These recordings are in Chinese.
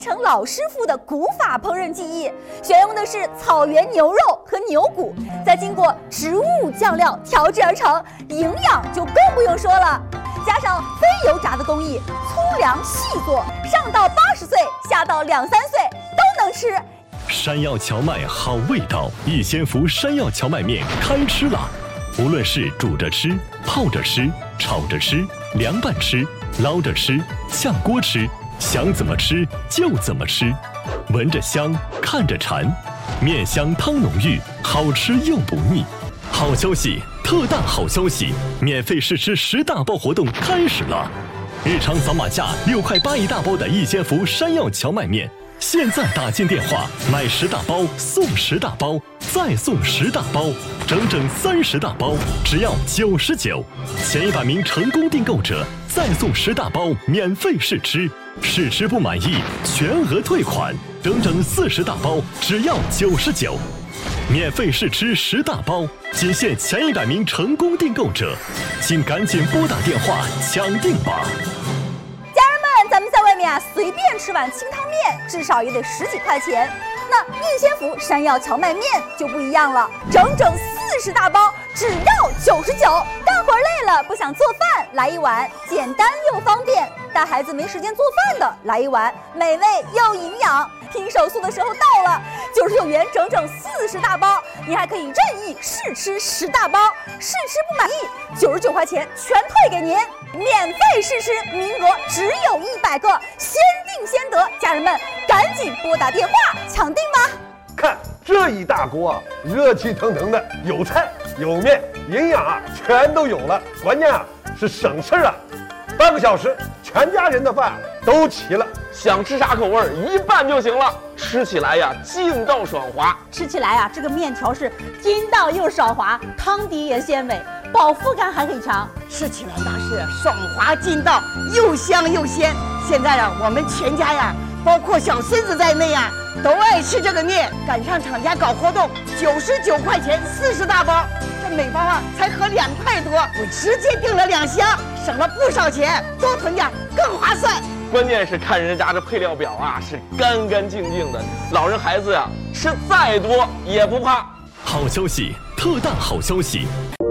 成老师傅的古法烹饪技艺，选用的是草原牛肉和牛骨，再经过植物酱料调制而成，营养就更不用说了。加上非油炸的工艺，粗粮细做，上到80岁，下到2、3岁都能吃。 山药荞麦好味道，逸仙福山药荞麦面开吃了。无论是煮着吃、泡着吃、炒着吃、凉拌吃、捞着吃、炝锅吃，想怎么吃就怎么吃，闻着香，看着馋，面香汤浓郁，好吃又不腻。好消息，特大好消息！免费试吃10大包活动开始了，日常扫码价6块8一大包的逸仙福山药荞麦面，现在打进电话买10大包送10大包，再送10大包，整整30大包，只要99。前100名成功订购者再送10大包免费试吃，试吃不满意全额退款，整整40大包，只要99。免费试吃10大包，仅限前100名成功订购者，请赶紧拨打电话抢订吧！ 家人们，咱们在外面随便吃碗清汤面，至少也得10几块钱。那逸仙福山药荞麦面就不一样了，整整40大包，只要99。干活累了不想做饭，来一碗简单又方便；带孩子没时间做饭的，来一碗美味又营养。拼手速的时候到了，99元整整40大包，你还可以任意试吃10大包，试吃不满意，99块钱全退给您，免费试吃，名额只有100个，先定先得，家人们赶紧拨打电话抢订吧！ 看这一大锅啊，热气腾腾的，有菜有面，营养啊全都有了，关键啊是省事啊，半个小时全家人的饭都齐了。 想吃啥口味一拌就行了，吃起来呀劲道爽滑。 吃起来啊，这个面条是筋道又爽滑，汤底也鲜美，饱腹感还很强。 吃起来那是爽滑劲道，又香又鲜。现在啊，我们全家呀，包括小孙子在内呀，都爱吃这个面。赶上厂家搞活动，99块钱40大包，这每包啊才合2块多，我直接订了2箱，省了不少钱，多囤点更划算。 关键是看人家这配料表啊，是干干净净的，老人孩子呀吃再多也不怕。 好消息，特大好消息！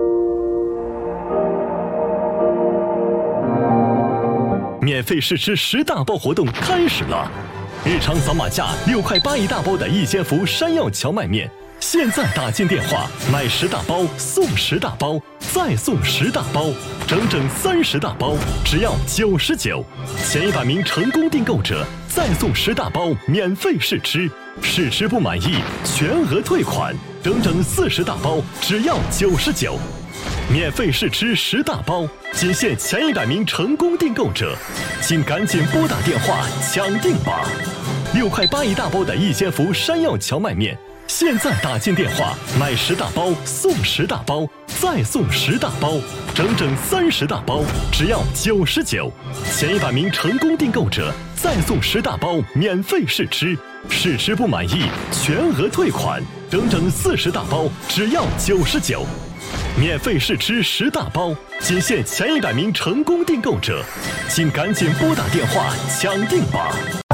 免费试吃10大包活动开始了，日常扫码价6块8一大包的逸仙福山药荞麦面，现在打进电话买10大包送10大包，再送10大包，整整30大包，只要99。前100名成功订购者再送10大包免费试吃，试吃不满意全额退款，整整40大包，只要99。免费试吃10大包，仅限前100名成功订购者，请赶紧拨打电话抢订吧！6块8一大包的逸仙福山药荞麦面，现在打进电话买10大包送10大包，再送10大包，整整30大包，只要99。前100名成功订购者再送10大包免费试吃，试吃不满意全额退款，整整40大包，只要99。免费试吃10大包，仅限前100名成功订购者，请赶紧拨打电话抢订吧！